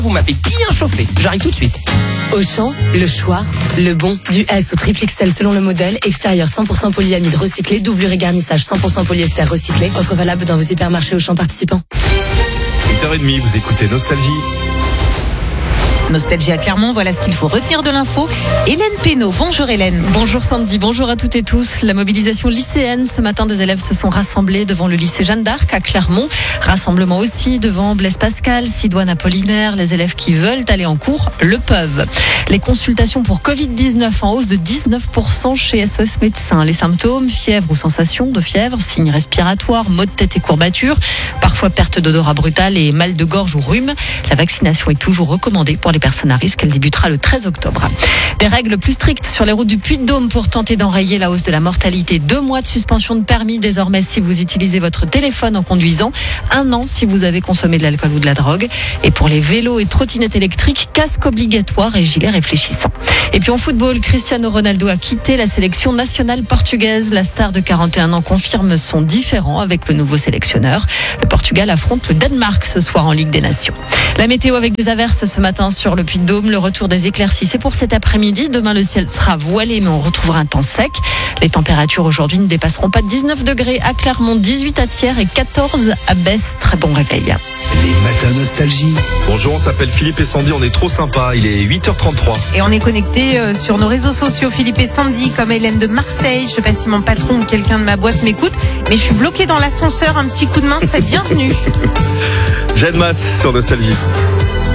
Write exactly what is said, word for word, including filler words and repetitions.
Vous m'avez bien chauffé. J'arrive tout de suite. Auchan, le choix, le bon. Du S au triple X L selon le modèle. Extérieur cent pour cent polyamide recyclé. Doublure et garnissage cent pour cent polyester recyclé. Offre valable dans vos hypermarchés Auchan participants. huit heures trente, vous écoutez Nostalgie. Nostalgie à Clermont, voilà ce qu'il faut retenir de l'info. Hélène Pénaud, bonjour Hélène. Bonjour Sandy, bonjour à toutes et tous. La mobilisation lycéenne, ce matin des élèves se sont rassemblés devant le lycée Jeanne d'Arc à Clermont. Rassemblement aussi devant Blaise Pascal, Sidoine Apollinaire. Les élèves qui veulent aller en cours le peuvent. Les consultations pour covid dix-neuf en hausse de dix-neuf pour cent chez S O S Médecins. Les symptômes, fièvre ou sensation de fièvre, signes respiratoires, maux de tête et courbatures, parfois perte d'odorat brutal et mal de gorge ou rhume. La vaccination est toujours recommandée pour les personnes à risque. Elle débutera le treize octobre. Des règles plus strictes sur les routes du Puy-de-Dôme pour tenter d'enrayer la hausse de la mortalité. Deux mois de suspension de permis désormais si vous utilisez votre téléphone en conduisant. Un an si vous avez consommé de l'alcool ou de la drogue. Et pour les vélos et trottinettes électriques, casque obligatoire et gilet réfléchissant. Et puis en football, Cristiano Ronaldo a quitté la sélection nationale portugaise. La star de quarante et un ans confirme son différend avec le nouveau sélectionneur. Le Portugal affronte le Danemark ce soir en Ligue des Nations. La météo avec des averses ce matin sur le Puy-de-Dôme. Le retour des éclaircies, c'est pour cet après-midi. Demain, le ciel sera voilé, mais on retrouvera un temps sec. Les températures aujourd'hui ne dépasseront pas dix-neuf degrés à Clermont, dix-huit à Thiers et quatorze à Besse. Très bon réveil. Les matins Nostalgie. Bonjour, on s'appelle Philippe et Sandy, on est trop sympa. Il est huit heures trente-trois. Et on est connecté euh, sur nos réseaux sociaux, Philippe et Sandy, comme Hélène de Marseille. Je sais pas si mon patron ou quelqu'un de ma boîte m'écoute, mais je suis bloquée dans l'ascenseur. Un petit coup de main serait bienvenu. Jeanne Masse sur Nostalgie.